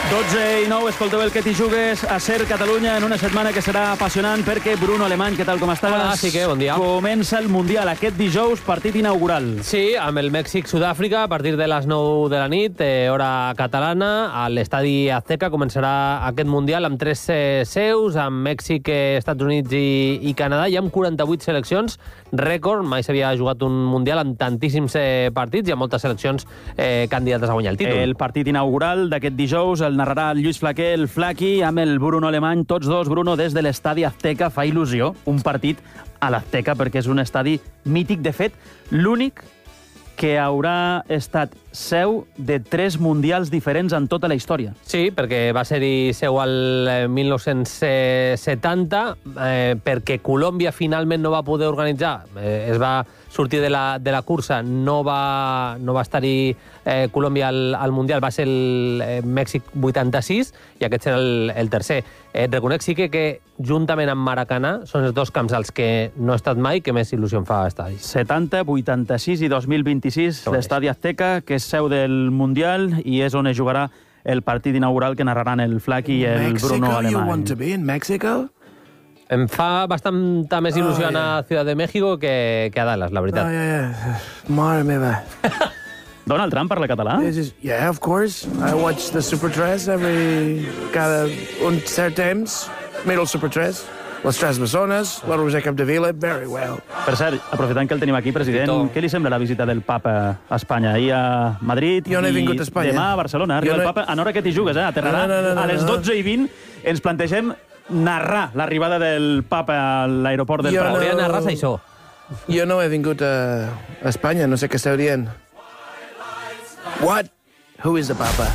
12:09, escolteu el Que t'hi jugues a Ser Catalunya en una setmana que serà apassionant perquè Bruno Alemany, què tal, com estàs? Hola, sí que, bon dia. Comença el Mundial aquest dijous, partit inaugural. Sí, amb el Mèxic-Sud-àfrica a partir de les 9 de la nit, hora catalana, a l'estadi Azteca començarà aquest Mundial amb 3 seus, amb Mèxic, Estats Units i Canadà, i amb 48 seleccions, rècord, mai s'havia jugat un Mundial amb tantíssims partits i amb moltes seleccions candidates a guanyar el títol. El partit inaugural d'aquest dijous el narrarà el Lluís Flaquer, el Flaqui, amb el Bruno Alemany, tots dos, Bruno, des de l'estadi Azteca. Fa il·lusió un partit a l'Azteca perquè és un estadi mític. De fet, l'únic que haurà estat seu de 3 mundials diferents en tota la història. Sí, perquè va ser-hi seu al 1970, perquè Colòmbia finalment no va poder organitzar, es va sortir de la cursa, no va estar-hi Colòmbia al Mundial, va ser el Mèxic 86, i aquest serà el tercer. Et reconec sí que juntament amb Maracanà són els dos camps als que no he estat mai que més il·lusió em fa estadis. 70, 86 i 2026, l'estadi Azteca, que és seu del Mundial i és on es jugarà el partit inaugural que narraran el Flaqui i el Bruno Alemany. You want to be in Mexico? Em fa bastanta més il·lusió a Ciutat de México que a Dallas, la veritat. Mare meva. Donald Trump parla català? Yeah, of course. I watch the Super 3 cada un cert temps. Miro el Super 3. Les Tres Bessones, la Roser Capdevila, very well. Per cert, aprofitant que el tenim aquí, president, què li sembla la visita del papa a Espanya? Ahir a Madrid jo no he vingut a Espanya. Demà a Barcelona. Arriba el papa en hora que t'hi jugues, aterrarà a les 12:20. Ens plantegem narrar l'arribada del papa a l'aeroport del Prat. Hauria de narrar-se això. Jo no he vingut a Espanya, no sé què esteu dient. What? Who is the papa?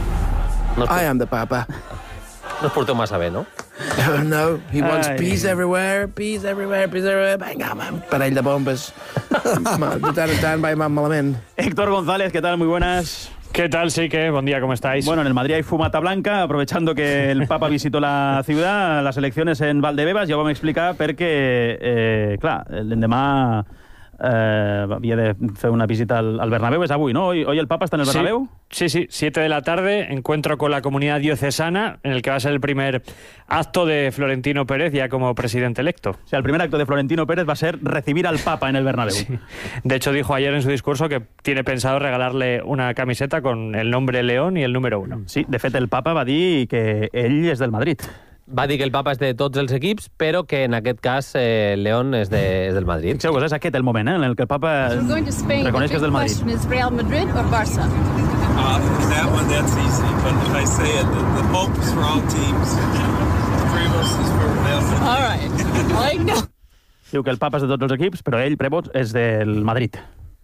I am the papa. No us porteu massa bé, no? No, he wants peace everywhere, peace everywhere, peace everywhere. Vinga, man, parell de bombes. De tant en tant va malament. Héctor González, ¿qué tal? Muy buenas. ¿Qué tal, Sique? Buen día, ¿cómo estáis? Bueno, en el Madrid hay fumata blanca, aprovechando que el Papa visitó la ciudad, las elecciones en Valdebebas, ja ho vam explicar perquè, clar, l'endemà havia de fer una visita al Bernabéu, es avui, ¿no? ¿Hoy el Papa está en el Bernabéu? Sí, 7 de la tarde, encuentro con la comunidad diocesana, en el que va a ser el primer acto de Florentino Pérez ya como presidente electo. O sea, el primer acto de Florentino Pérez va a ser recibir al Papa en el Bernabéu. Sí. De hecho, dijo ayer en su discurso que tiene pensado regalarle una camiseta con el nombre León y el número 1. Sí, de fet, el Papa va dir que ell és del Madrid. Va dir que el Papa és de tots els equips, però que en aquest cas León és del Madrid. Fixeu-vos, és aquest el moment en el que el Papa reconeix que és del Madrid. Is Real Madrid or Barça? That one, that's easy. But if I say it, the Pope's for all teams. Prevost is for Real Madrid. All right. I know. Diu que el Papa és de tots els equips, però ell, Prevost, és del Madrid.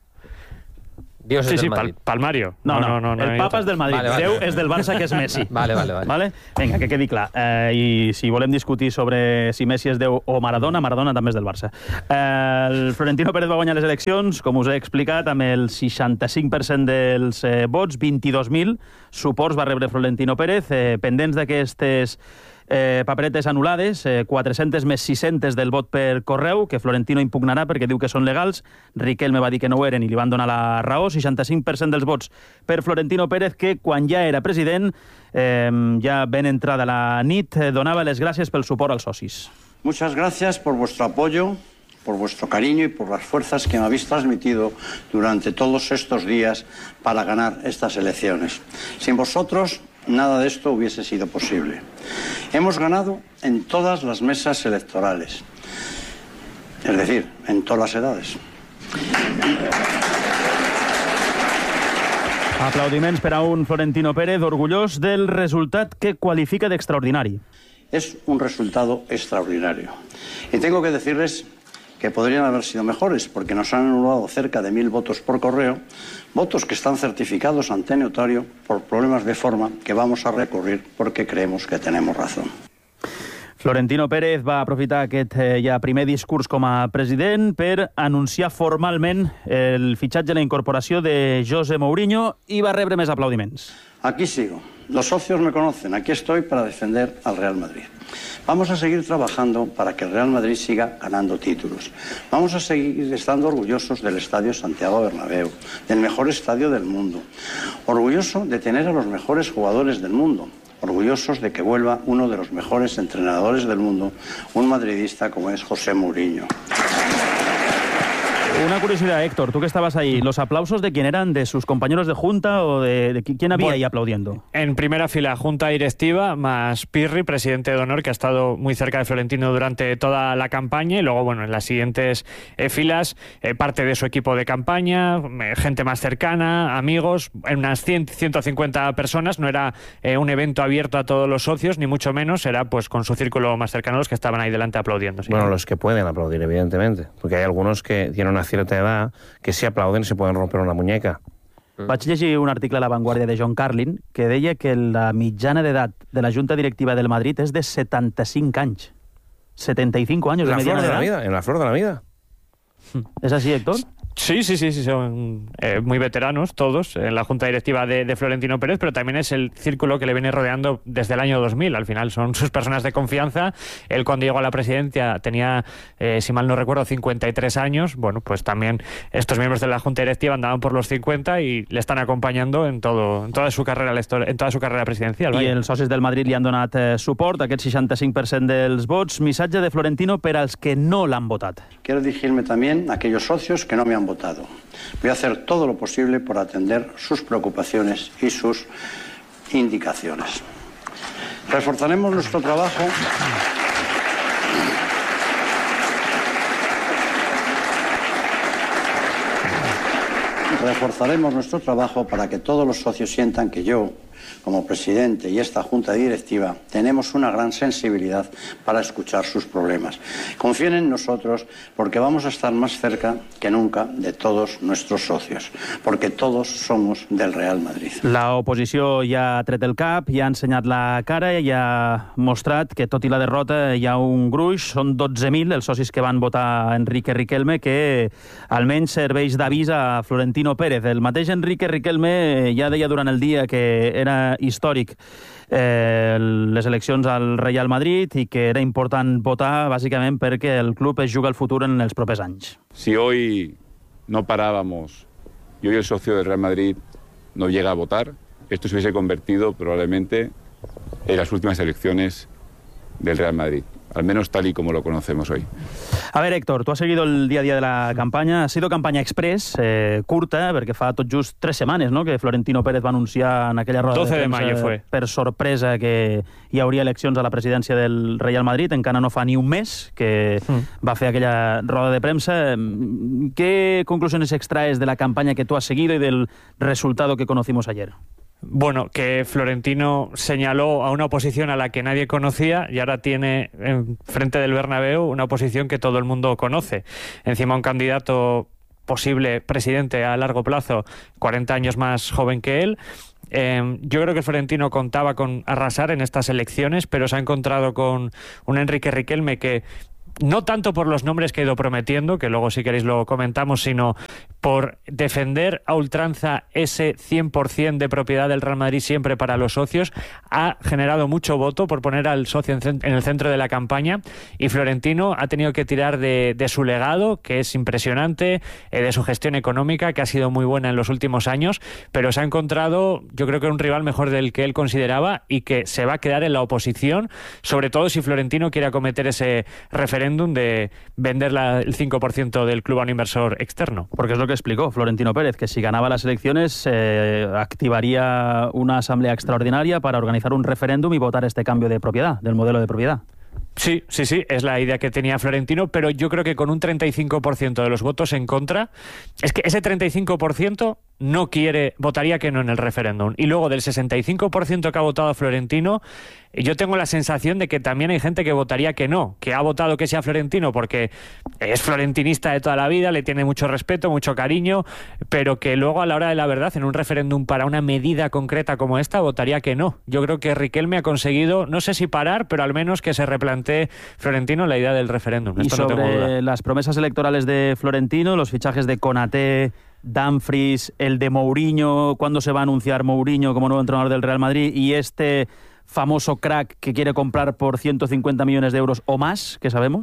Dios sí, es sí, del Madrid. Palmario. No, el Papa és del Madrid. Vale. Déu és del Barça, que és Messi. Vale. Vinga, que quedi clar. I si volem discutir sobre si Messi és Déu o Maradona, Maradona també és del Barça. El Florentino Pérez va guanyar les eleccions, com us he explicat, amb el 65% dels vots, 22.000 suports va rebre Florentino Pérez, pendents d'aquestes paperetes anul·lades, 400 més 600 del vot per correu, que Florentino impugnarà perquè diu que són legals. Riquelme va dir que no ho eren i li van donar la raó. 65% dels vots per Florentino Pérez, que quan ja era president, ja ben entrada la nit, donava les gràcies pel suport als socis. Muchas gracias por vuestro apoyo, por vuestro cariño y por las fuerzas que me habéis transmitido durante todos estos días para ganar estas elecciones. Sin vosotros, nada de esto hubiese sido posible. Hemos ganado en todas las mesas electorales, es decir, en todas las edades. Aplaudiments per a un Florentino Pérez orgullós del resultat que qualifica d'extraordinari. Es un resultado extraordinario. Y tengo que decirles que podrían haber sido mejores, porque nos han anulado cerca de 1.000 votos por correo, votos que están certificados ante notario por problemas de forma que vamos a recurrir porque creemos que tenemos razón. Florentino Pérez va aprofitar aquest ja primer discurs com a president per anunciar formalment el fitxatge i la incorporació de José Mourinho i va rebre més aplaudiments. Aquí sigo. Los socios me conocen. Aquí estoy para defender al Real Madrid. Vamos a seguir trabajando para que el Real Madrid siga ganando títulos. Vamos a seguir estando orgullosos del Estadio Santiago Bernabéu, del mejor estadio del mundo. Orgulloso de tener a los mejores jugadores del mundo. orgullosos de que vuelva uno de los mejores entrenadores del mundo, un madridista como es José Mourinho. Una curiosidad, Héctor, tú que estabas ahí, ¿los aplausos de quién eran? ¿De sus compañeros de junta o de quién había ahí aplaudiendo? En primera fila, junta directiva, más Pirri, presidente de honor, que ha estado muy cerca de Florentino durante toda la campaña, y luego, bueno, en las siguientes filas, parte de su equipo de campaña, gente más cercana, amigos, unas 150 personas. No era un evento abierto a todos los socios, ni mucho menos, era pues con su círculo más cercano los que estaban ahí delante aplaudiendo. ¿Sí? Bueno, los que pueden aplaudir, evidentemente, porque hay algunos que tienen una cierta edad que si aplauden se pueden romper una muñeca. Vaig llegir un article a La Vanguardia de John Carlin que deia que la mitjana d'edat de la Junta Directiva del Madrid és de 75 anys. 75 anys de mitjana d'edat. En la flor de la vida. ¿Es así, Héctor? Sí, son muy veteranos todos en la junta directiva de Florentino Pérez, pero también es el círculo que le viene rodeando desde el año 2000. Al final son sus personas de confianza. Él, cuando llegó a la presidencia, tenía, si mal no recuerdo, 53 años. Bueno, pues también estos miembros de la junta directiva andaban por los 50 y le están acompañando en toda su carrera presidencial. I els socis del Madrid li han donat suport, aquest 65% dels vots. Missatge de Florentino per als que no l'han votat. Quiero dirigirme también a aquellos socios que no me han votado. Voy a hacer todo lo posible por atender sus preocupaciones y sus indicaciones. Reforzaremos nuestro trabajo. Reforzaremos nuestro trabajo para que todos los socios sientan que yo, como presidente y esta junta directiva, tenemos una gran sensibilidad para escuchar sus problemas. Confíen en nosotros porque vamos a estar más cerca que nunca de todos nuestros socios, porque todos somos del Real Madrid. La oposició ja ha tret el cap, ja ha ensenyat la cara i ha mostrat que, tot i la derrota, hi ha un gruix. Són 12.000 els socis que van votar Enrique Riquelme, que almenys serveix d'avís a Florentino Pérez. El mateix Enrique Riquelme ja deia durant el dia que era històric les eleccions al Real Madrid i que era important votar bàsicament perquè el club es juga el futur en els propers anys. Si hoy no parábamos y hoy el socio del Real Madrid no llega a votar, esto se hubiese convertido probablemente en las últimas elecciones del Real Madrid, al menos tal y como lo conocemos hoy. A ver, Héctor, tú has seguido el día a día de la campaña. Ha sido campaña express, curta, perquè fa tot just 3 setmanes, no?, que Florentino Pérez va anunciar en aquella roda 12 de premsa, de mayo fue. Per sorpresa, que hi hauria eleccions a la presidència del Real Madrid. Encara no fa ni un mes que va fer aquella roda de premsa. ¿Qué conclusiones extraes de la campaña que tú has seguido y del resultado que conocimos ayer? Bueno, que Florentino señaló a una oposición a la que nadie conocía y ahora tiene frente del Bernabéu una oposición que todo el mundo conoce. Encima un candidato posible presidente a largo plazo, 40 años más joven que él. Yo creo que Florentino contaba con arrasar en estas elecciones, pero se ha encontrado con un Enrique Riquelme que, no tanto por los nombres que ha ido prometiendo, que luego si queréis lo comentamos, sino por defender a ultranza ese 100% de propiedad del Real Madrid siempre para los socios, ha generado mucho voto por poner al socio en el centro de la campaña, y Florentino ha tenido que tirar de su legado, que es impresionante, de su gestión económica, que ha sido muy buena en los últimos años, pero se ha encontrado, yo creo que un rival mejor del que él consideraba y que se va a quedar en la oposición, sobre todo si Florentino quiere acometer ese referéndum de vender el 5% del club a un inversor externo. Porque es lo que explicó Florentino Pérez, que si ganaba las elecciones activaría una asamblea extraordinaria para organizar un referéndum y votar este cambio de propiedad, del modelo de propiedad. Sí, es la idea que tenía Florentino, pero yo creo que con un 35% de los votos en contra, es que ese 35% no votaría que no en el referéndum. Y luego del 65% que ha votado a Florentino, yo tengo la sensación de que también hay gente que votaría que no, que ha votado que sea Florentino porque es florentinista de toda la vida, le tiene mucho respeto, mucho cariño, pero que luego a la hora de la verdad, en un referéndum para una medida concreta como esta, votaría que no. Yo creo que Riquelme ha conseguido, no sé si parar, pero al menos que se replantee Florentino la idea del referéndum. Y Esto sobre no tengo duda. Las promesas electorales de Florentino, los fichajes de Konaté, Dumfries, el de Mourinho, ¿cuándo se va a anunciar Mourinho como nuevo entrenador del Real Madrid? Y este famoso crack que quiere comprar por 150 millones de euros o más, ¿qué sabemos?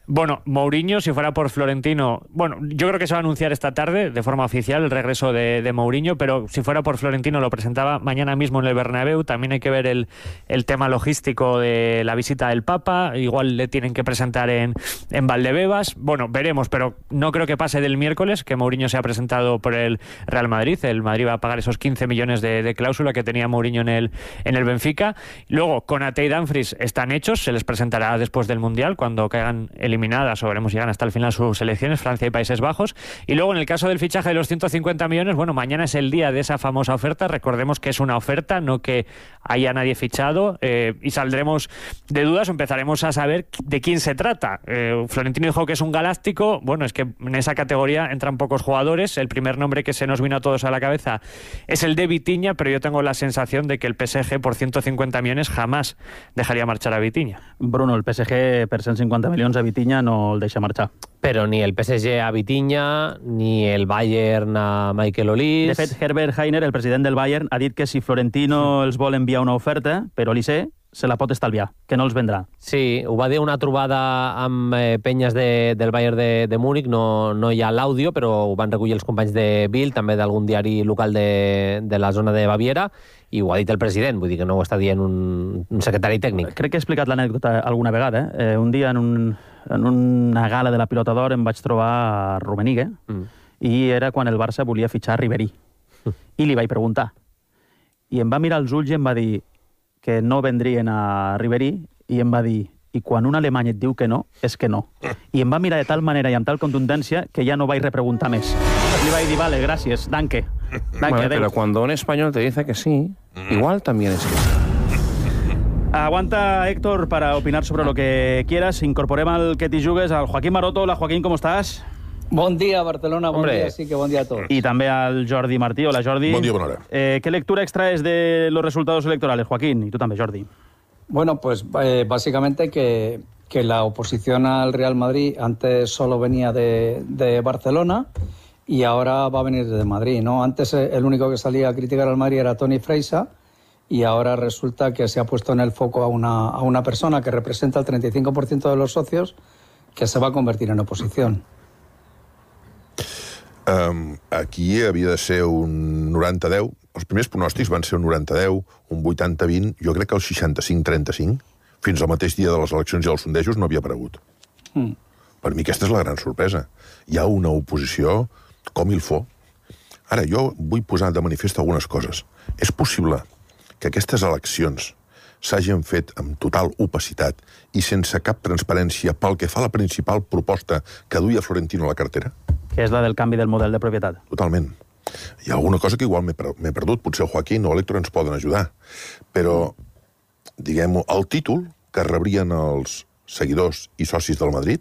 Bueno, Mourinho, si fuera por Florentino... Bueno, yo creo que se va a anunciar esta tarde, de forma oficial, el regreso de Mourinho, pero si fuera por Florentino lo presentaba mañana mismo en el Bernabéu. También hay que ver el tema logístico de la visita del Papa. Igual le tienen que presentar en Valdebebas. Bueno, veremos, pero no creo que pase del miércoles, que Mourinho se ha presentado por el Real Madrid. El Madrid va a pagar esos 15 millones de cláusula que tenía Mourinho en el Benfica. Luego, Konaté y Dumfries están hechos, se les presentará después del Mundial, cuando caigan eliminadas o veremos si llegan hasta el final sus selecciones, Francia y Países Bajos. Y luego, en el caso del fichaje de los 150 millones, bueno, mañana es el día de esa famosa oferta. Recordemos que es una oferta, no que haya nadie fichado, y saldremos de dudas o empezaremos a saber de quién se trata. Florentino dijo que es un galáctico. Bueno, es que en esa categoría entran pocos jugadores. El primer nombre que se nos vino a todos a la cabeza es el de Vitinha, pero yo tengo la sensación de que el PSG por 150 millones jamás dejaría marchar a Vitinha. Bruno, el PSG per 150 milions a Vitinha no el deixa marxar. Però ni el PSG a Vitinha, ni el Bayern a Michael Olise... De fet, Herbert Hainer, el president del Bayern, ha dit que si Florentino els vol enviar una oferta, per Olise se la pot estalviar, que no els vendrà. Sí, ho va dir una trobada amb penyes del Bayern de Múnich, no hi ha l'àudio, però ho van recollir els companys de Bild, també d'algun diari local de la zona de Baviera, i ho ha dit el president, vull dir que no ho està dient un secretari tècnic. Crec que he explicat l'anècdota alguna vegada. Un dia en una gala de la Pilota d'Or em vaig trobar a Rummenigge, i era quan el Barça volia fitxar Ribéry. I li vaig preguntar. I em va mirar els ulls i em va dir que no vendrien a Ribéry, i em va dir, i quan un alemany et diu que no, és que no. I em va mirar de tal manera i amb tal contundència que ja no vaig repreguntar més. Li vaig dir, vale, gràcies, danke. Bueno, pero cuando un español te dice que sí, igual también es que sí. Aguanta, Héctor, para opinar sobre lo que quieras. Incorporem al que t'hi jugues, al Joaquín Maroto. Hola, Joaquín, ¿cómo estás? Bon dia, Barcelona, bon dia, sí que bon dia a tots. Y también al Jordi Martí. Hola, Jordi. Bon dia, bona hora. ¿Qué lectura extraes de los resultados electorales, Joaquín? Y tú también, Jordi. Bueno, pues básicamente que la oposición al Real Madrid antes solo venía de Barcelona y ahora va a venir de Madrid, ¿no? Antes el único que salía a criticar al Madrid era Toni Freixa y ahora resulta que se ha puesto en el foco a una persona que representa el 35% de los socios que se va a convertir en oposición. Aquí havia de ser un 90-10. Els primers pronòstics van ser un 90-10, un 80-20, jo crec que el 65-35, fins al mateix dia de les eleccions i els sondejos no havia aparegut. Per mi aquesta és la gran sorpresa. Hi ha una oposició com il faut. Ara, jo vull posar de manifest algunes coses. És possible que aquestes eleccions s'hagin fet amb total opacitat i sense cap transparència pel que fa a la principal proposta que duia Florentino a la cartera? Que és la del canvi del model de propietat. Totalment. Hi ha alguna cosa que igual m'he perdut, potser el Joaquín o l'Héctor ens poden ajudar, però, diguem-ho, el títol que rebrien els seguidors i socis del Madrid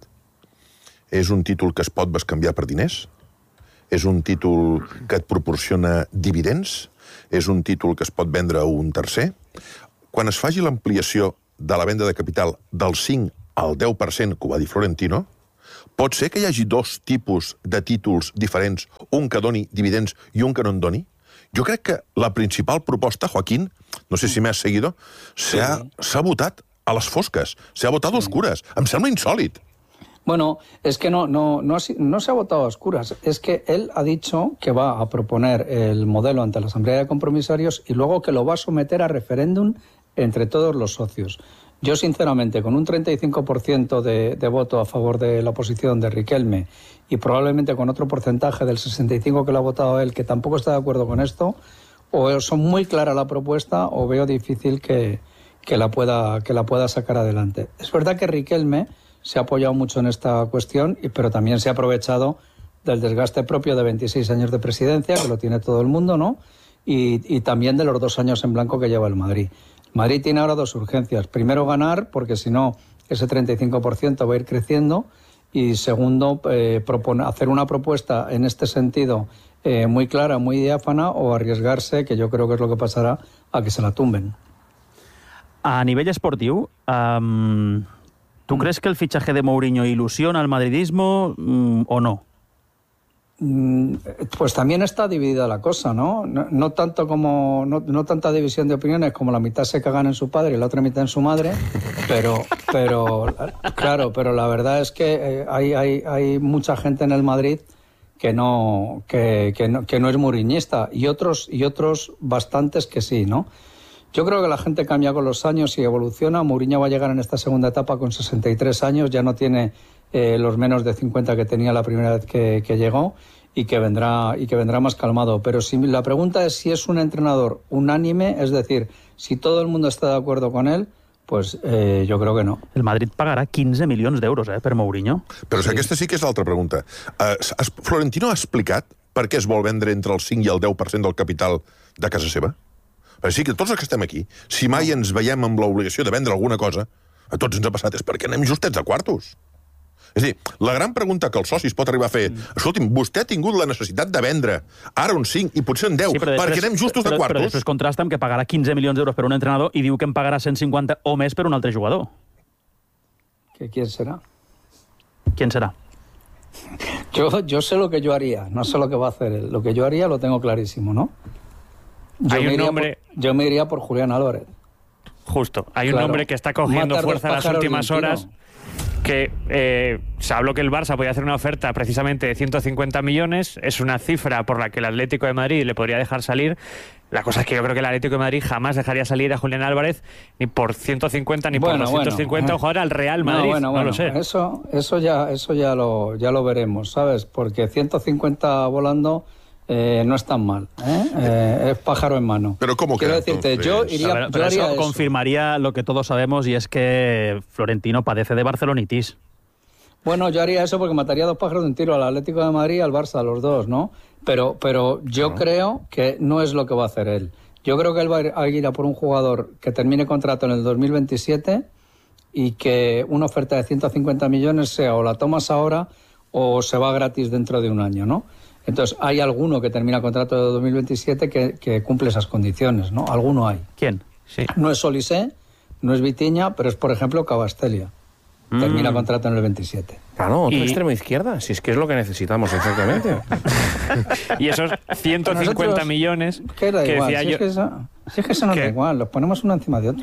és un títol que es pot bescanviar per diners? És un títol que et proporciona dividends? És un títol que es pot vendre a un tercer? Quan es faci l'ampliació de la venda de capital del 5 al 10%, que ho va dir Florentino, pot ser que hi hagi dos tipus de títols diferents, un que doni dividends i un que no en doni? Jo crec que la principal proposta, Joaquín, no sé si m'has seguido, s'ha votat a les fosques, s'ha votat a oscures. Em sembla insòlid. Bueno, es que no se ha votado a oscuras. Es que él ha dicho que va a proponer el modelo ante la Asamblea de Compromisarios y luego que lo va a someter a referéndum entre todos los socios. Yo, sinceramente, con un 35% de voto a favor de la oposición de Riquelme y probablemente con otro porcentaje del 65% que lo ha votado él, que tampoco está de acuerdo con esto, o son muy clara la propuesta o veo difícil que la pueda sacar adelante. Es verdad que Riquelme se ha apoyado mucho en esta cuestión, pero también se ha aprovechado del desgaste propio de 26 años de presidencia, que lo tiene todo el mundo, ¿no? Y también de los 2 años en blanco que lleva el Madrid. Madrid tiene ahora 2 urgencias. Primero, ganar, porque si no, ese 35% va a ir creciendo. Y segundo, hacer una propuesta en este sentido muy clara, muy diáfana, o arriesgarse, que yo creo que es lo que pasará, a que se la tumben. A nivell esportiu, ¿tú crees que el fichaje de Mourinho ilusiona al madridismo o no? Pues también está dividida la cosa, ¿no? No tanto como no tanta división de opiniones como la mitad se cagan en su padre y la otra mitad en su madre, pero claro, pero la verdad es que hay mucha gente en el Madrid que no es muriñista y otros bastantes que sí, ¿no? Yo creo que la gente cambia con los años y evoluciona. Mourinho va a llegar en esta segunda etapa con 63 años, ya no tiene los menos de 50 que tenía la primera vez que llegó y que vendrá más calmado. Pero si la pregunta es si es un entrenador unánime, es decir, si todo el mundo está de acuerdo con él, pues yo creo que no. El Madrid pagarà 15 milions d'euros per Mourinho. Però sí. Aquesta sí que és l'altra pregunta. Florentino ha explicat per què es vol vendre entre el 5 i el 10% del capital de casa seva? Perquè sí que tots els que estem aquí, si mai ens veiem amb l'obligació de vendre alguna cosa, a tots ens ha passat, és perquè anem justets a quartos. És a dir, la gran pregunta que els socis pot arribar a fer, escolti'm, vostè ha tingut la necessitat de vendre ara un 5 i potser un 10, perquè anem justos de quartos. Però després contrasta amb que pagarà 15 milions d'euros per un entrenador i diu que en pagarà 150 o més per un altre jugador. ¿Quién será? ¿Quién será? Yo sé lo que yo haría, no sé lo que va a hacer él. Lo que yo haría lo tengo clarísimo, ¿no? Yo me iría por Julián Álvarez. Justo. Hay un nombre que está cogiendo fuerza en las últimas horas, que se habló que el Barça podía hacer una oferta precisamente de 150 millones. Es una cifra por la que el Atlético de Madrid le podría dejar salir. La cosa es que yo creo que el Atlético de Madrid jamás dejaría salir a Julián Álvarez ni por 150 ni por 250 o jugar al Real Madrid. No lo sé. Eso ya lo veremos, ¿sabes? Porque 150 volando no es tan mal, es pájaro en mano. Pero ¿cómo quiero decirte, yo haría eso. Confirmaría lo que todos sabemos y es que Florentino padece de barcelonitis. Bueno, yo haría eso porque mataría 2 pájaros de un tiro, al Atlético de Madrid y al Barça, a los dos, ¿no? Pero yo creo que no es lo que va a hacer él. Yo creo que él va a ir a por un jugador que termine contrato en el 2027 y que una oferta de 150 millones sea o la tomas ahora o se va gratis dentro de un año, ¿no? Entonces, hay alguno que termina contrato de 2027 que cumple esas condiciones, ¿no? Alguno hay. ¿Quién? Sí. No es Olise, no es Vitinha, pero es, por ejemplo, Cavastelia. Termina contrato en el 27. Claro, otro extremo izquierda, si es que es lo que necesitamos exactamente. Y esos 150 millones que decía yo... Si es que eso no da igual, los ponemos uno encima de otro.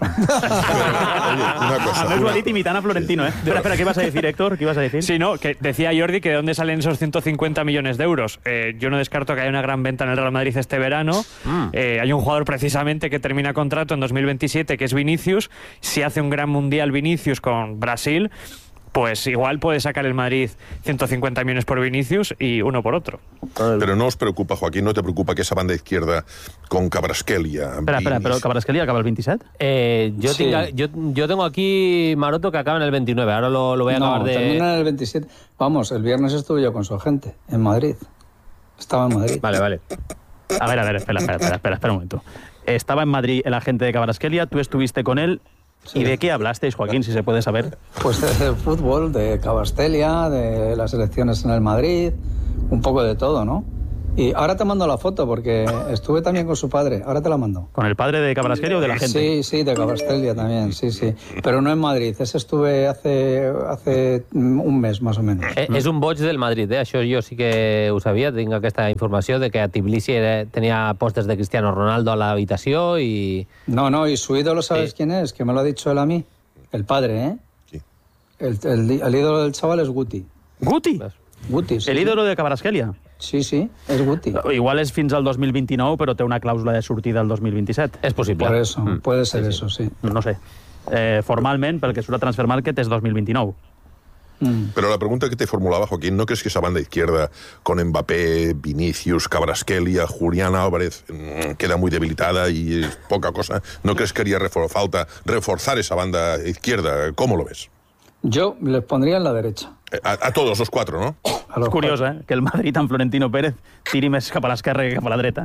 Una cosa. No es imitando a Florentino, ¿eh? Espera, ¿qué ibas a decir, Héctor? ¿Qué ibas a decir? Sí, no, que decía Jordi que de dónde salen esos 150 millones de euros. Yo no descarto que haya una gran venta en el Real Madrid este verano. Hay un jugador precisamente que termina contrato en 2027, que es Vinicius. Si hace un gran mundial Vinicius con Brasil, pues igual puede sacar el Madrid 150 millones por Vinicius y uno por otro. Pero no os preocupa, Joaquín, ¿no te preocupa que esa banda izquierda con Kvaratskhelia... Espera, ¿pero Kvaratskhelia acaba el 27? Yo tengo aquí Maroto que acaba en el 29, ahora lo voy a acabar de... termina en el 27. Vamos, el viernes estuve yo con su agente, en Madrid. Estaba en Madrid. Vale. A ver, espera un momento. Estaba en Madrid el agente de Kvaratskhelia, tú estuviste con él... Sí. ¿Y de qué hablasteis, Joaquín, si se puede saber? Pues de fútbol, de Kvaratskhelia, de las elecciones en el Madrid, un poco de todo, ¿no? Y ahora te mando la foto, porque estuve también con su padre, ahora te la mando. ¿Con el padre de Kvaratskhelia o de la gente? Sí, de Kvaratskhelia también, sí. Pero no en Madrid, ese estuve hace un mes, más o menos. És un boig del Madrid, això jo sí que ho sabia, tinc aquesta informació de que a Tbilisi tenia pósters de Cristiano Ronaldo a la habitació y... No, y su ídolo, ¿sabes quién es? Que me lo ha dicho él a mí. El padre, ¿eh? Sí. El ídolo del chaval es Guti. ¿Guti? Guti, sí. ¿El ídolo de Kvaratskhelia? Sí, es Guti. Igual és fins al 2029, però té una clàusula de sortida al 2027. És possible. Por eso, puede ser eso, sí. No sé. Formalment, pel que surt a Transfermarkt, és 2029. Pero la pregunta que te formulaba, Joaquín, ¿no crees que esa banda izquierda con Mbappé, Vinicius, Kvaratskhelia, Julián Álvarez queda muy debilitada y es poca cosa? ¿No crees que haría falta reforzar esa banda izquierda? ¿Cómo lo ves? Yo les pondría en la derecha. A todos los 4, ¿no? És curiós, que el Madrid amb Florentino Pérez tiri més cap a l'esquerra que cap a la dreta.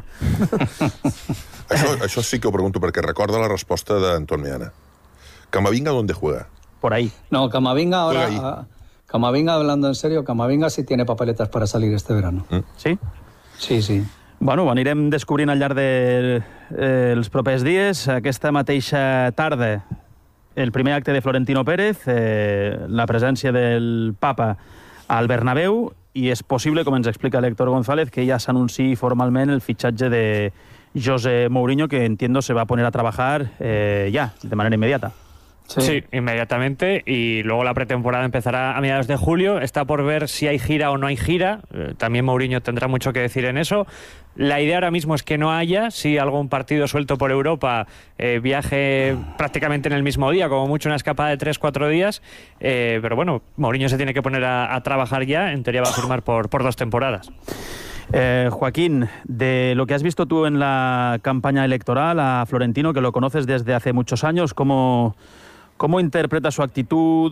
Això sí que ho pregunto perquè recorda la resposta d'Anton Meana. Camavinga, ¿dónde juega? Por ahí. No, Camavinga ahora... Camavinga, hablando en serio, Camavinga sí tiene papeletas para salir este verano. Sí? Sí. Bueno, ho anirem descobrint al llarg dels propers dies. Aquesta mateixa tarda, el primer acte de Florentino Pérez, la presència del papa al Bernabéu i és possible, com ens explica l'Héctor González, que ja s'anunciï formalment el fitxatge de José Mourinho, que entiendo se va a poner a trabajar ya, de manera inmediata. Sí, inmediatamente, y luego la pretemporada empezará a mediados de julio. Está por ver si hay gira o no hay gira. También Mourinho tendrá mucho que decir en eso. La idea ahora mismo es que no haya, si algún partido suelto por Europa, viaje prácticamente en el mismo día, como mucho una escapada de 3-4 días, pero bueno, Mourinho se tiene que poner a trabajar ya, en teoría va a firmar por 2 temporadas. Joaquín, de lo que has visto tú en la campaña electoral a Florentino, que lo conoces desde hace muchos años, ¿cómo interpreta su actitud,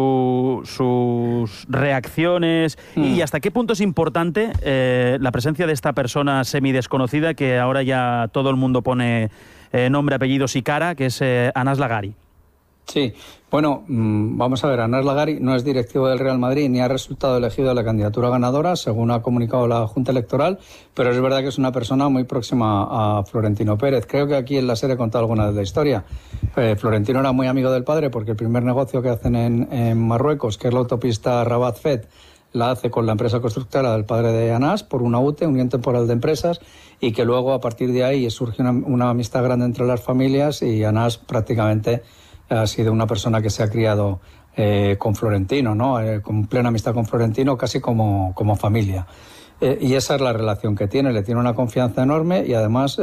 sus reacciones y hasta qué punto es importante la presencia de esta persona semidesconocida que ahora ya todo el mundo pone nombre, apellidos y cara, que es Anas Lagari? Sí, bueno, vamos a ver, Anas Lagari no es directivo del Real Madrid ni ha resultado elegido a la candidatura ganadora, según ha comunicado la Junta Electoral, pero es verdad que es una persona muy próxima a Florentino Pérez. Creo que aquí en la serie he contado alguna de la historia. Florentino era muy amigo del padre porque el primer negocio que hacen en Marruecos, que es la autopista Rabat-Fez, la hace con la empresa constructora del padre de Anas por una UTE, Unión Temporal de Empresas, y que luego a partir de ahí surge una amistad grande entre las familias y Anas prácticamente ha sido una persona que se ha criado con Florentino, ¿no? Con plena amistad con Florentino, casi como familia. Y esa es la relación que tiene, le tiene una confianza enorme y además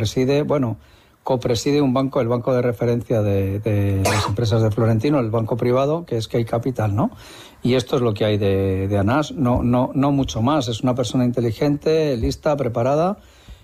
copreside un banco, el banco de referencia de las empresas de Florentino, el banco privado, que es Key Capital, ¿no? Y esto es lo que hay de Anas, no mucho más. Es una persona inteligente, lista, preparada,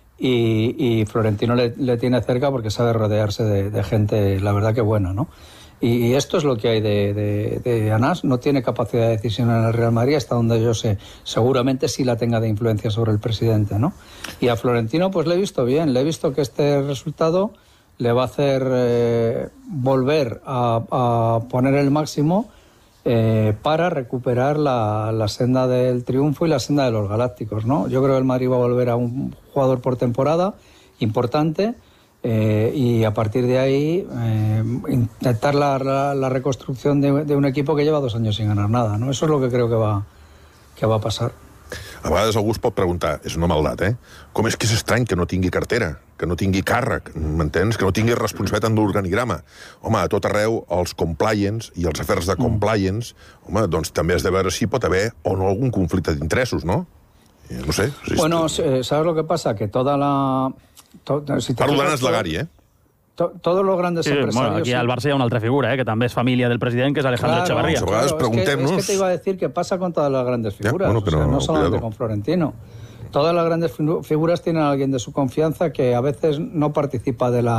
y Florentino le tiene cerca porque sabe rodearse de gente, la verdad que buena, ¿no? Y esto es lo que hay de Anas. No tiene capacidad de decisión en el Real Madrid, hasta donde yo sé. Seguramente sí la tenga de influencia sobre el presidente, ¿no? Y a Florentino pues le he visto bien, le he visto que este resultado le va a hacer volver a poner el máximo para recuperar la senda del triunfo y la senda de los galácticos, ¿no? Yo creo que el Madrid va a volver a un jugador por temporada importante, y a partir de ahí intentar la reconstrucción de un equipo que lleva 2 años sin ganar nada, ¿no? Eso es lo que creo que va a passar. A vegades algú es pot preguntar, és una maldat, com és que és estrany que no tingui cartera, que no tingui càrrec, m'entens? Que no tingui responsabilitat en l'organigrama. Home, a tot arreu, els compliance i els afers de compliance, home, doncs també has de veure si pot haver o no algun conflicte d'interessos, no? No sé. Bueno, ¿sabes lo que pasa? Que toda la... Parlo d'Anas Lagari, Todos los grandes empresarios... Bueno, aquí al Barça hi ha una altra figura, que també és família del president, que és Alejandro Echevarría. Es que te iba a decir que pasa con todas las grandes figuras, no solamente con Florentino. Todas las grandes figuras tienen a alguien de su confianza que a veces no participa del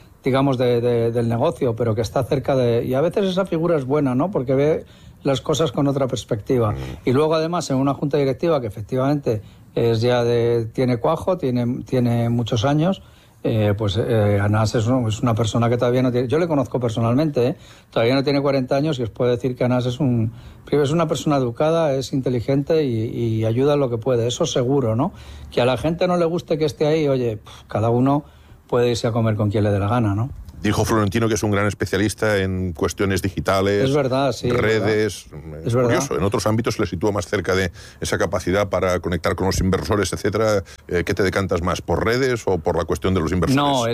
negocio, pero que está cerca de... Y a veces esa figura es buena, ¿no? Porque ve las cosas con otra perspectiva. Y luego, además, en una junta directiva que efectivamente tiene cuajo, tiene muchos años, Anas es una persona que todavía no tiene... Yo le conozco personalmente, todavía no tiene 40 años y os puedo decir que Anas es una persona educada, es inteligente y ayuda en lo que puede. Eso seguro, ¿no? Que a la gente no le guste que esté ahí, oye, cada uno puede irse a comer con quien le dé la gana, ¿no? Dijo Florentino que es un gran especialista en cuestiones digitales, es verdad, sí, redes. Es verdad. Curioso, en otros ámbitos se le sitúa más cerca de esa capacidad para conectar con los inversores, etcétera. ¿Qué te decantas más, por redes o por la cuestión de los inversores? No,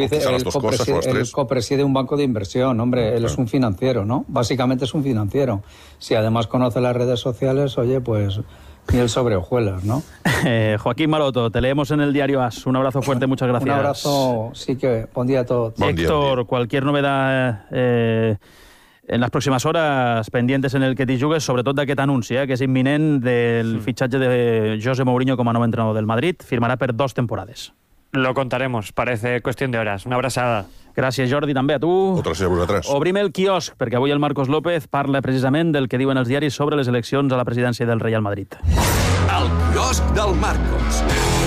él copreside un banco de inversión, hombre, él es un financiero, ¿no? Básicamente es un financiero. Si además conoce las redes sociales, oye, pues... miel sobre hojuelas, ¿no? Joaquín Maroto, te leemos en el diario AS. Un abrazo fuerte, muchas gracias. Un abrazo, sí que... Buen día a todos. Héctor, cualquier novedad en les pròximes hores pendientes en el que t'hi jugues, sobretot d'aquest anunci, que és imminent del fitxatge de José Mourinho com a nou entrenador del Madrid. Firmarà per 2 temporades. Lo contaremos, parece cuestión de horas. Una abraçada. Gràcies, Jordi, també a tu. Gràcies a vosaltres. Obrim el quiosc, perquè avui el Marcos López parla precisament del que diuen els diaris sobre les eleccions a la presidència del Real Madrid. El quiosc del Marcos.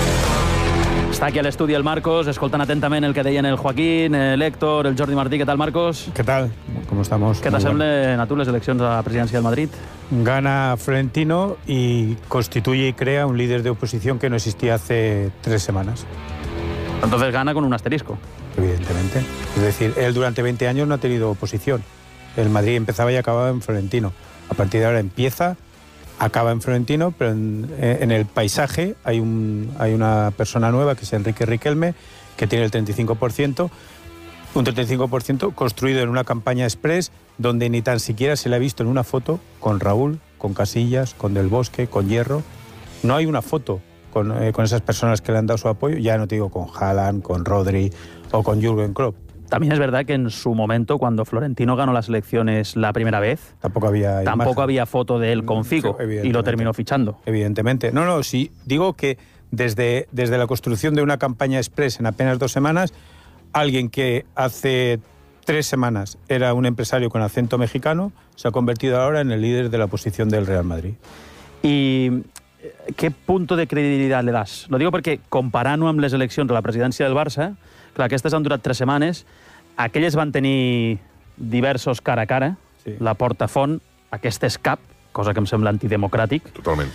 Està aquí a l'estudi el Marcos, escoltant atentament el que deien el Joaquín, l'Héctor, el Jordi Martí. ¿Qué tal, Marcos? ¿Qué tal? ¿Cómo estamos? ¿Qué te semblen a tu les eleccions a la presidència del Madrid? Gana Florentino y constituye y crea un líder de oposición que no existía hace 3 semanas. Entonces gana con un asterisco. Evidentemente. Es decir, él durante 20 años no ha tenido oposición. El Madrid empezaba y acababa en Florentino. A partir de ahora empieza acaba en Florentino, pero en el paisaje hay una persona nueva, que es Enrique Riquelme, que tiene el 35%, un 35% construido en una campaña express donde ni tan siquiera se le ha visto en una foto con Raúl, con Casillas, con Del Bosque, con Hierro. No hay una foto con esas personas que le han dado su apoyo, ya no te digo con Haaland, con Rodri o con Jürgen Klopp. También es verdad que en su momento, cuando Florentino ganó las elecciones la primera vez, tampoco había foto de él con Figo, y lo terminó fichando. Evidentemente. No, sí, digo que desde la construcción de una campaña express en apenas 2 semanas, alguien que hace 3 semanas era un empresario con acento mexicano se ha convertido ahora en el líder de la oposición del Real Madrid. I què punt de credibilitat le das? Lo digo perquè, comparant-ho amb les eleccions de la presidència del Barça, clar, aquestes han durat 3 setmanes, aquelles van tenir diversos cara a cara, sí. La Porta Font, aquest és cap, cosa que em sembla antidemocràtic. Totalment.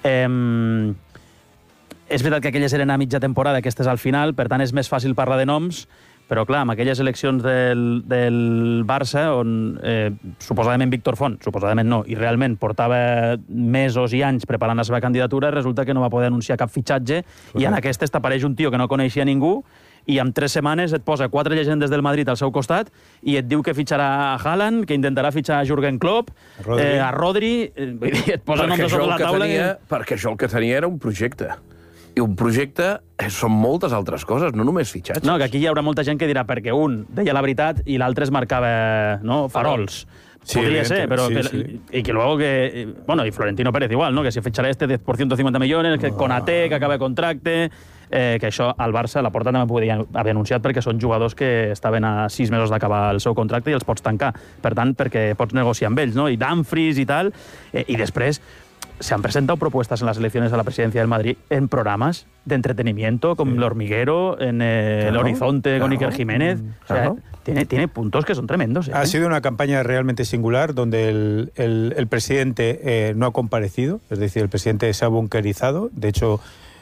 És veritat que aquelles eren a mitja temporada, aquestes al final, per tant és més fàcil parlar de noms, però clar, amb aquelles eleccions del Barça, on suposadament Víctor Font, suposadament no, i realment portava mesos i anys preparant la seva candidatura, resulta que no va poder anunciar cap fitxatge, i en aquestes t'apareix un tio que no coneixia ningú, i en 3 setmanes et posa 4 llegendes del Madrid al seu costat i et diu que fitxarà a Haaland, que intentarà fitxar a Jürgen Klopp, a Rodri, vull dir, et posa noms sobre la taula... Perquè això el que tenia era un projecte. I un projecte són moltes altres coses, no només fitxatges. No, que aquí hi haurà molta gent que dirà perquè un deia la veritat i l'altre es marcava farols. Sí, podría ser, pero sí. Y que luego que... Bueno, y Florentino Pérez igual, ¿no? Que si ficharà 10 por 150 millones, que Konaté, que acaba de contracte... que això al Barça, la Porta també podia haver anunciat perquè són jugadors que estaven a 6 mesos d'acabar el seu contracte i els pots tancar. Per tant, perquè pots negociar amb ells, ¿no? I Dumfries i tal. I després se han presentado propuestas en las elecciones a la presidencia del Madrid en programas de entretenimiento, como El Hormiguero, en El Horizonte con Iker Jiménez. O sea, tiene puntos que son tremendos. Ha sido una campaña realmente singular donde el presidente no ha comparecido, es decir, el presidente se ha bunkerizado. De hecho,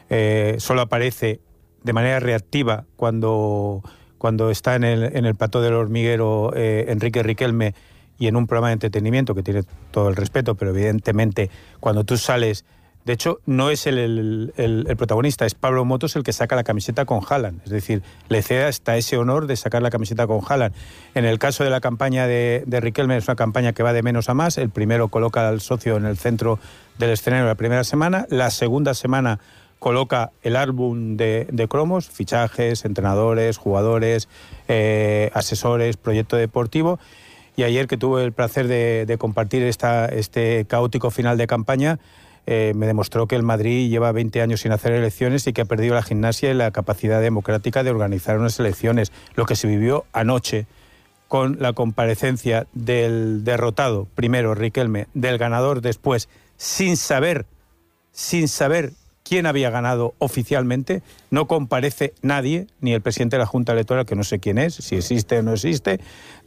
solo aparece de manera reactiva cuando está en el plató del Hormiguero Enrique Riquelme y en un programa de entretenimiento que tiene todo el respeto, pero evidentemente cuando tú sales... De hecho, no es el protagonista, es Pablo Motos el que saca la camiseta con Haaland. Es decir, le cede hasta ese honor de sacar la camiseta con Haaland. En el caso de la campaña de Riquelme, es una campaña que va de menos a más. El primero coloca al socio en el centro del escenario la primera semana. La segunda semana coloca el álbum de cromos, fichajes, entrenadores, jugadores, asesores, proyecto deportivo. Y ayer, que tuve el placer de compartir este caótico final de campaña, me demostró que el Madrid lleva 20 años sin hacer elecciones y que ha perdido la gimnasia y la capacidad democrática de organizar unas elecciones. Lo que se vivió anoche con la comparecencia del derrotado, primero Riquelme, del ganador después, sin saber quién había ganado oficialmente, no comparece nadie, ni el presidente de la Junta Electoral, que no sé quién es, si existe o no existe,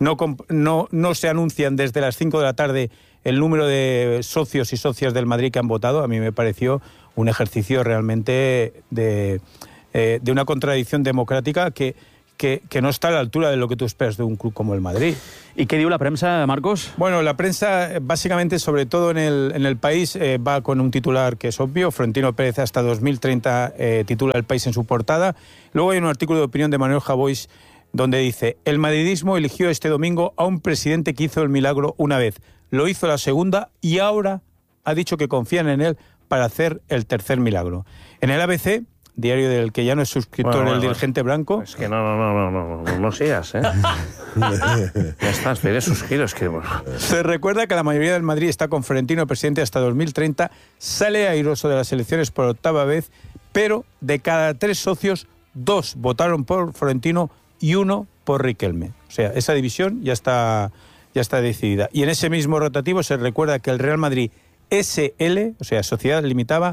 no se anuncian desde las 5 de la tarde el número de socios y socias del Madrid que han votado. A mí me pareció un ejercicio realmente de una contradicción democrática que no está a la altura de lo que tú esperas de un club como el Madrid. ¿Y qué diu la prensa, Marcos? Bueno, la prensa, básicamente, sobre todo en el País, va con un titular que es obvio. Florentino Pérez hasta 2030 titula El País en su portada. Luego hay un artículo de opinión de Manuel Javois donde dice: el madridismo eligió este domingo a un presidente que hizo el milagro una vez, lo hizo la segunda y ahora ha dicho que confían en él para hacer el tercer milagro. En el ABC, diario del que ya no es suscriptor el dirigente blanco... Es que no seas, ¿eh? Ya está, espere sus giros. Se recuerda que la mayoría del Madrid está con Florentino presidente hasta 2030, sale airoso de las elecciones por 8ª vez, pero de cada 3 socios, 2 votaron por Florentino y 1 por Riquelme. O sea, esa división ya está decidida. Y en ese mismo rotativo se recuerda que el Real Madrid SL, o sea, Sociedad Limitada,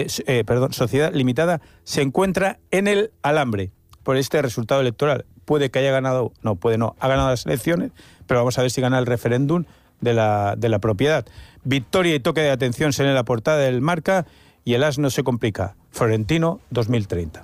se encuentra en el alambre por este resultado electoral. Puede que haya ganado, no, puede no, ha ganado las elecciones, pero vamos a ver si gana el referéndum de la propiedad. Victoria y toque de atención se lee en la portada del Marca y el as no se complica. Florentino 2030.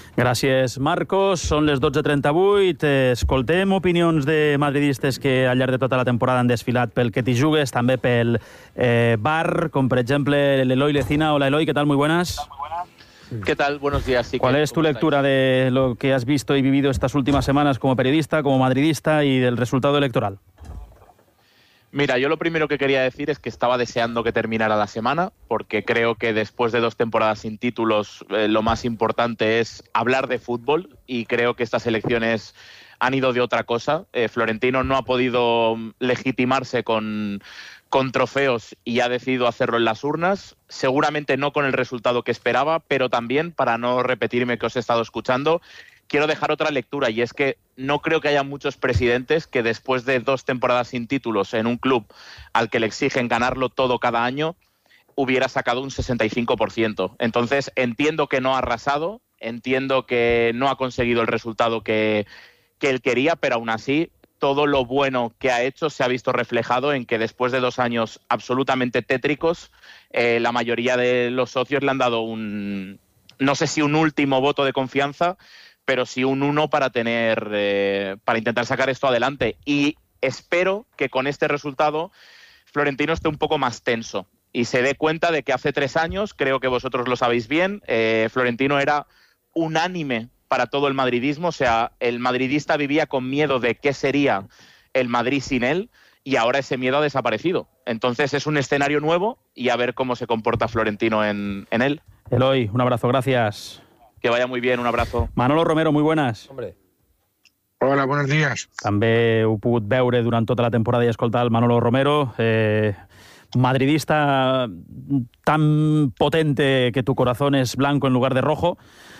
Gràcies, Marcos. Són les 12:38. Escoltem opinions de madridistes que al llarg de tota la temporada han desfilat pel que t'hi jugues, també pel bar, com per exemple l'Eloi Lecina. Hola, Eloi, ¿qué tal? Muy buenas. ¿Qué tal? Buenos días. Sí, ¿Cuál es tu lectura de lo que has visto y vivido estas últimas semanas como periodista, como madridista y del resultado electoral? Mira, yo lo primero que quería decir es que estaba deseando que terminara la semana, porque creo que después de 2 temporadas sin títulos, lo más importante es hablar de fútbol, y creo que estas elecciones han ido de otra cosa. Florentino no ha podido legitimarse con trofeos y ha decidido hacerlo en las urnas, seguramente no con el resultado que esperaba, pero también, para no repetirme que os he estado escuchando, quiero dejar otra lectura, y es que no creo que haya muchos presidentes que después de 2 temporadas sin títulos en un club al que le exigen ganarlo todo cada año, hubiera sacado un 65%. Entonces, entiendo que no ha arrasado, entiendo que no ha conseguido el resultado que él quería, pero aún así, todo lo bueno que ha hecho se ha visto reflejado en que después de 2 años absolutamente tétricos, la mayoría de los socios le han dado no sé si un último voto de confianza, pero sí un 1 para intentar sacar esto adelante. Y espero que con este resultado Florentino esté un poco más tenso y se dé cuenta de que hace 3 años, creo que vosotros lo sabéis bien, Florentino era unánime para todo el madridismo. O sea, el madridista vivía con miedo de qué sería el Madrid sin él, y ahora ese miedo ha desaparecido. Entonces es un escenario nuevo, y a ver cómo se comporta Florentino en él. Eloi, un abrazo, gracias. Que vaya muy bien, un abrazo. Manolo Romero, muy buenas. Hombre. Hola, buenos días. També ho he pogut veure durant tota la temporada i escoltar el Manolo Romero, madridista tan potente que tu corazón es blanco en lugar de rojo.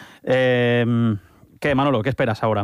¿Qué, Manolo, qué esperas ahora?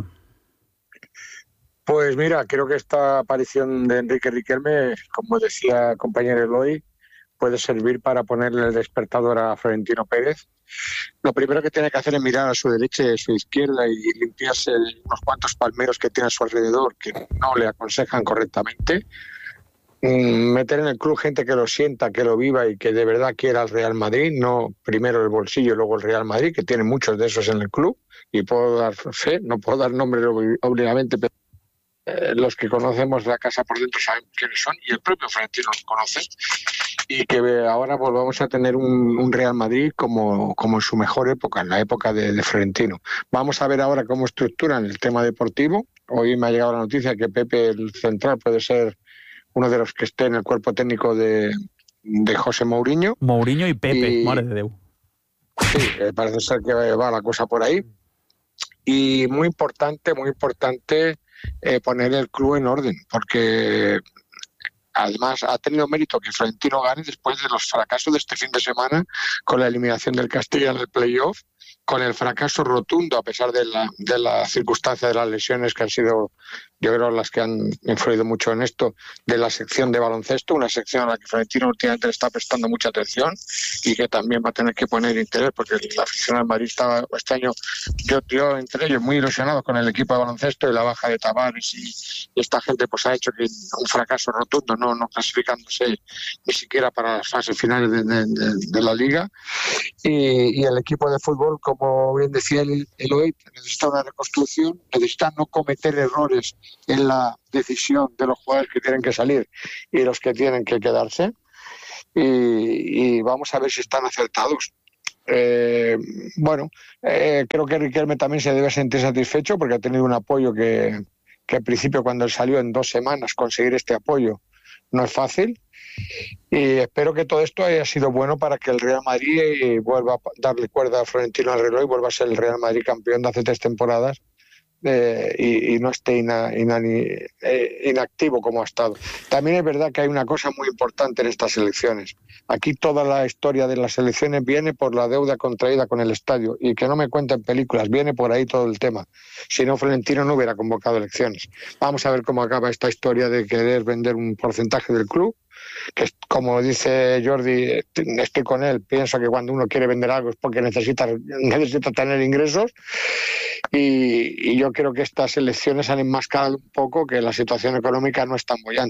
Pues mira, creo que esta aparición de Enrique Riquelme, como decía el compañero Eloi, puede servir para ponerle el despertador a Florentino Pérez. Lo primero que tiene que hacer es mirar a su derecha y a su izquierda y limpiarse unos cuantos palmeros que tiene a su alrededor que no le aconsejan correctamente. Meter en el club gente que lo sienta, que lo viva y que de verdad quiera al Real Madrid, no primero el bolsillo y luego el Real Madrid, que tiene muchos de esos en el club, y puedo dar fe, no puedo dar nombres obligadamente, pero los que conocemos la casa por dentro sabemos quiénes son, y el propio Florentino los conoce, y que ahora volvamos a tener un Real Madrid como en su mejor época, en la época de Florentino. Vamos a ver ahora cómo estructuran el tema deportivo. Hoy me ha llegado la noticia que Pepe, el central, puede ser uno de los que esté en el cuerpo técnico de José Mourinho. Mourinho y Pepe, madre de Déu. Sí, parece ser que va la cosa por ahí. Y muy importante poner el club en orden, porque además ha tenido mérito que Florentino gane después de los fracasos de este fin de semana, con la eliminación del Castilla en el playoff, con el fracaso rotundo, a pesar de la circunstancia de las lesiones que han sido, yo creo, las que han influido mucho en esto, de la sección de baloncesto, una sección a la que Florentino últimamente le está prestando mucha atención y que también va a tener que poner interés, porque la afición al Madrid estaba este año, yo entre ellos, muy ilusionado con el equipo de baloncesto, y la baja de Tavares y esta gente pues ha hecho que un fracaso rotundo, no clasificándose ni siquiera para las fases finales de la Liga. Y el equipo de fútbol, como bien decía Eloi, necesita una reconstrucción, necesita no cometer errores en la decisión de los jugadores que tienen que salir y los que tienen que quedarse, y vamos a ver si están acertados. Creo que Riquelme también se debe sentir satisfecho, porque ha tenido un apoyo que al principio, cuando él salió, en 2 semanas conseguir este apoyo no es fácil, y espero que todo esto haya sido bueno para que el Real Madrid vuelva a darle cuerda a Florentino al reloj y vuelva a ser el Real Madrid campeón de hace 3 temporadas, y no esté inactivo como ha estado. También es verdad que hay una cosa muy importante en estas elecciones. Aquí toda la historia de las elecciones viene por la deuda contraída con el estadio, y que no me cuenten películas, viene por ahí todo el tema. Si no, Florentino no hubiera convocado elecciones. Vamos a ver cómo acaba esta historia de querer vender un porcentaje del club, que, como dice Jordi, estoy con él, pienso que cuando uno quiere vender algo es porque necesita tener ingresos, y yo creo que estas elecciones han enmascarado un poco que la situación económica no es tan boyante.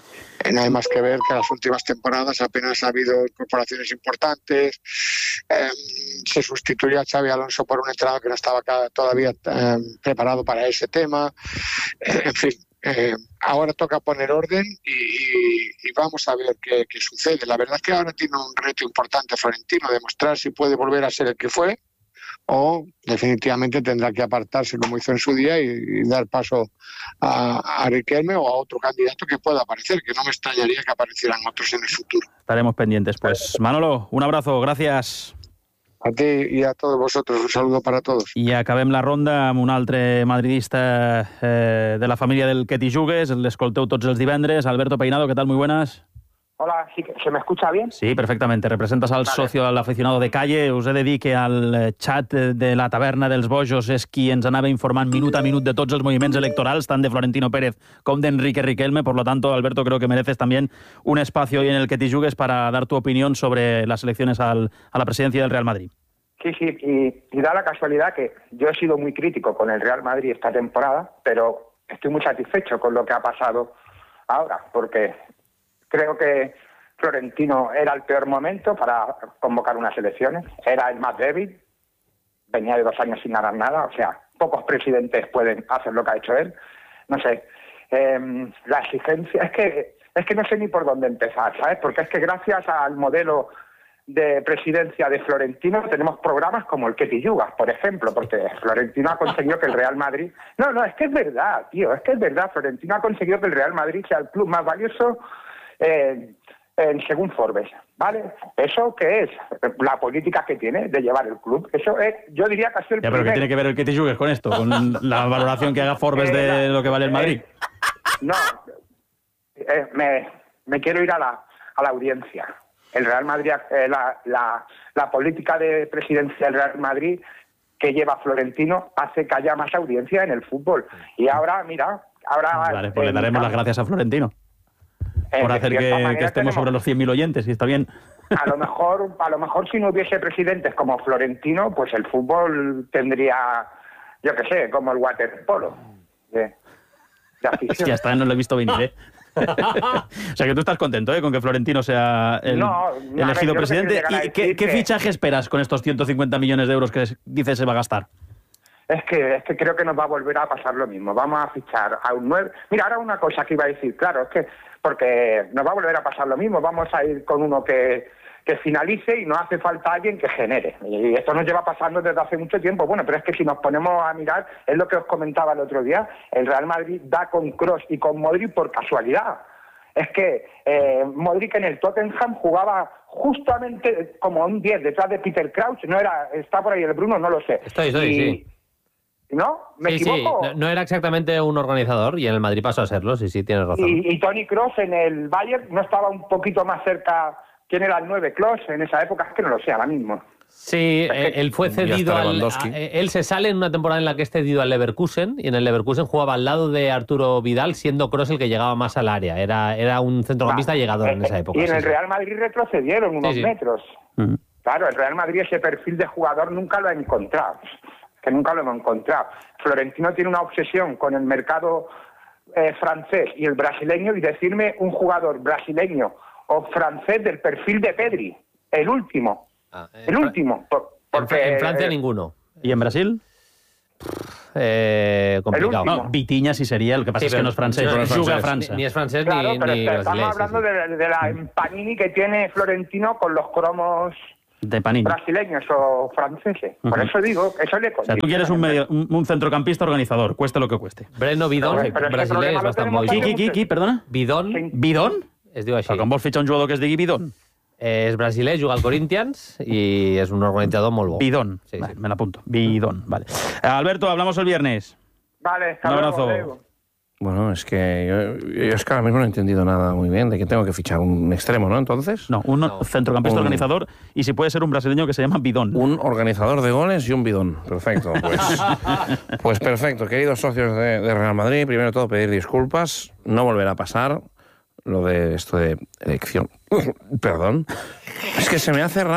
No hay más que ver que en las últimas temporadas apenas ha habido incorporaciones importantes. Se sustituyó a Xabi Alonso por un entrenador que no estaba todavía preparado para ese tema. En fin, ahora toca poner orden y vamos a ver qué sucede. La verdad es que ahora tiene un reto importante Florentino, demostrar si puede volver a ser el que fue, o definitivamente tendrá que apartarse como hizo en su día y dar paso a Riquelme o a otro candidato que pueda aparecer, que no me extrañaría que aparecieran otros en el futuro. Estaremos pendientes. Pues Manolo, un abrazo, gracias. A ti y a todos vosotros, un saludo para todos. I acabem la ronda amb un altre madridista de la família del que t'hi jugues, l'escolteu tots els divendres. Alberto Peinado, ¿qué tal? Muy buenas. Hola, ¿sí, ¿se me escucha bien? Sí, perfectamente. Representas al socio, al aficionado de calle. Us he de dir que al xat de la taverna dels Bojos és qui ens anava informant minut a minut de tots els moviments electorals, tant de Florentino Pérez com de Enrique Riquelme. Por lo tanto, Alberto, creo que mereces también un espacio hoy en el que te jugues para dar tu opinión sobre las elecciones a la presidencia del Real Madrid. Sí, y da la casualidad que yo he sido muy crítico con el Real Madrid esta temporada, pero estoy muy satisfecho con lo que ha pasado ahora, porque creo que Florentino era el peor momento para convocar unas elecciones, era el más débil, venía de 2 años sin ganar nada, o sea, pocos presidentes pueden hacer lo que ha hecho él. No sé, la exigencia, es que no sé ni por dónde empezar, ¿sabes? Porque es que gracias al modelo de presidencia de Florentino tenemos programas como el que te yugas, por ejemplo, porque Florentino ha conseguido que el Real Madrid... No, es que es verdad, tío, es que es verdad. Florentino ha conseguido que el Real Madrid sea el club más valioso según Forbes, ¿vale? ¿Eso qué es? La política que tiene de llevar el club. Eso es, yo diría que ha sido el pero ¿qué tiene que ver el que te yugues con esto? ¿Con la valoración que haga Forbes de lo que vale el Madrid? No, me quiero ir a la audiencia. El Real Madrid, la política de presidencia del Real Madrid que lleva Florentino hace que haya más audiencia en el fútbol. Y ahora, mira, Vale, pues le daremos las gracias a Florentino por hacer que estemos sobre los 100.000 oyentes, y está bien. A lo mejor si no hubiese presidentes como Florentino, pues el fútbol tendría, yo qué sé, como el waterpolo. De afición. Ya está, no lo he visto venir, ¿eh? O sea que tú estás contento, ¿eh? Con que Florentino sea elegido presidente. ¿Y qué fichaje esperas con estos 150 millones de euros que dice se va a gastar? Es que creo que nos va a volver a pasar lo mismo. Vamos a fichar a un 9. Mira, ahora una cosa que iba a decir, claro, es que porque nos va a volver a pasar lo mismo. Vamos a ir con uno que finalice y no hace falta alguien que genere. Y esto nos lleva pasando desde hace mucho tiempo. Bueno, pero es que si nos ponemos a mirar, es lo que os comentaba el otro día, el Real Madrid da con Kroos y con Modric por casualidad. Es que Modric en el Tottenham jugaba justamente como un 10 detrás de Peter Crouch. No era, está por ahí el Bruno, no lo sé. Sí. ¿No? ¿Me equivoco? Sí. No era exactamente un organizador y en el Madrid pasó a serlo, sí, tienes razón. Y Toni Kroos en el Bayern no estaba un poquito más cerca. ¿Quién era el 9? Kroos en esa época, es que no lo sé ahora mismo. Sí, él fue cedido él se sale en una temporada en la que es cedido al Leverkusen, y en el Leverkusen jugaba al lado de Arturo Vidal, siendo Kroos el que llegaba más al área. Era un centrocampista llegador en esa época. Y en el Real Madrid retrocedieron unos metros. Claro, el Real Madrid ese perfil de jugador nunca lo ha encontrado. Que nunca lo hemos encontrado. Florentino tiene una obsesión con el mercado francés y el brasileño, y decirme un jugador brasileño o francés del perfil de Pedri, el último. El último. Porque, en Francia ninguno. ¿Y en Brasil? Complicado. No, Vitinha sí sería, el que pasa es que no es francés. Juga a Francia. Ni es francés claro, ni pero brasileño. Estamos hablando de la Panini que tiene Florentino con los cromos de Panini brasileños o franceses. Por eso digo, eso le condiciona. O sea, tú quieres un centrocampista organizador, cueste lo que cueste. Breno Bidón, brasileño, es bastante molt bé. Qui, perdona? Bidón. Bidón? Es diu així. Però com vols fitxar un jugador que es digui Bidón? És brasiler, juga al Corinthians y es un organizador muy bueno. Bidón, sí, vale, me la apunto. Bidón, vale. Alberto, hablamos el viernes. Vale, un abrazo. Bueno, es que yo es que ahora mismo no he entendido nada muy bien. ¿De qué tengo que fichar? ¿Un extremo, no, entonces? No, centrocampista organizador, y si puede ser un brasileño que se llama Bidón. Un organizador de goles y un bidón. Perfecto. Pues perfecto. Queridos socios de Real Madrid, primero de todo pedir disculpas. No volverá a pasar lo de esto de elección. Perdón. Es que se me hace raro.